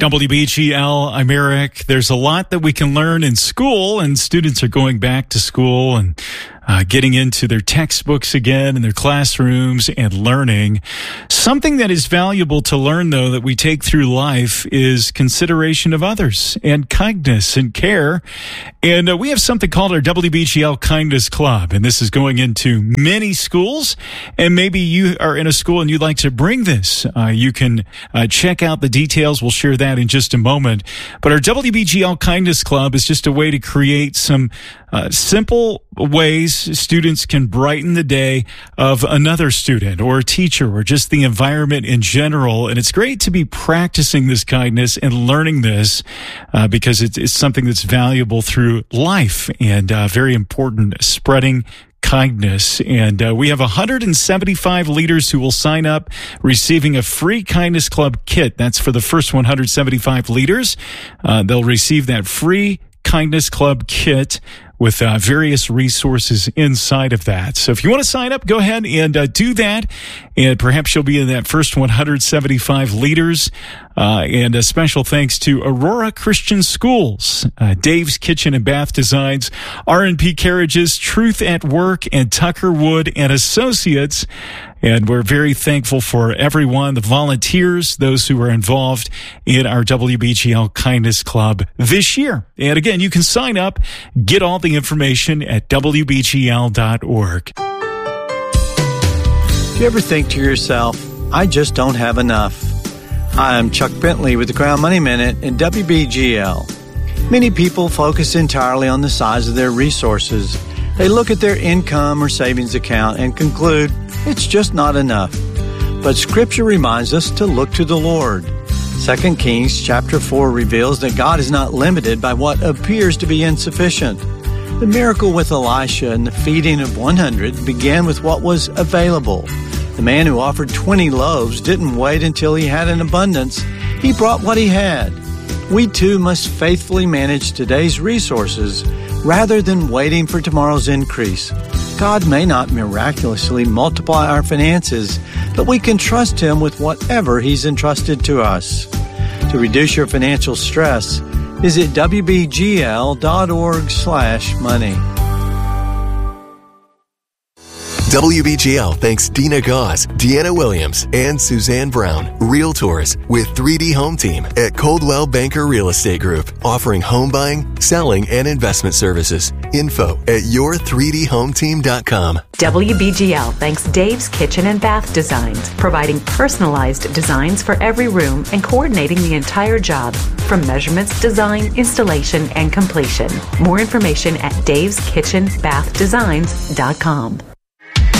WBGL, I'm Eric. There's a lot that we can learn in school, and students are going back to school and getting into their textbooks again in their classrooms and learning. Something that is valuable to learn, though, that we take through life is consideration of others and kindness and care. And we have something called our WBGL Kindness Club, and this is going into many schools. And maybe you are in a school and you'd like to bring this. You can check out the details. We'll share that in just a moment. But our WBGL Kindness Club is just a way to create some simple ways students can brighten the day of another student or a teacher or just the environment in general. And it's great to be practicing this kindness and learning this because it's something that's valuable through life and very important, spreading kindness. And we have 175 leaders who will sign up, receiving a free Kindness Club kit. That's for the first 175 leaders. They'll receive that free Kindness Club kit with various resources inside of that. So if you want to sign up, go ahead and do that. And perhaps you'll be in that first 175 leaders. And a special thanks to Aurora Christian Schools, Dave's Kitchen and Bath Designs, R&P Carriages, Truth at Work, and Tucker Wood and Associates. And we're very thankful for everyone, the volunteers, those who are involved in our WBGL Kindness Club this year. And again, you can sign up, get all the information at WBGL.org. Do you ever think to yourself, I just don't have enough? Hi, I'm Chuck Bentley with the Crown Money Minute and WBGL. Many people focus entirely on the size of their resources. They look at their income or savings account and conclude it's just not enough. But Scripture reminds us to look to the Lord. 2 Kings chapter 4 reveals that God is not limited by what appears to be insufficient. The miracle with Elisha and the feeding of 100 began with what was available. The man who offered 20 loaves didn't wait until he had an abundance. He brought what he had. We too must faithfully manage today's resources rather than waiting for tomorrow's increase. God may not miraculously multiply our finances, but we can trust Him with whatever He's entrusted to us. To reduce your financial stress, visit WBGL.org/money. WBGL thanks Dina Gauze, Deanna Williams, and Suzanne Brown, Realtors with 3D Home Team at Coldwell Banker Real Estate Group, offering home buying, selling, and investment services. Info at your3dhometeam.com. WBGL thanks Dave's Kitchen and Bath Designs, providing personalized designs for every room and coordinating the entire job, from measurements, design, installation, and completion. More information at daveskitchenbathdesigns.com.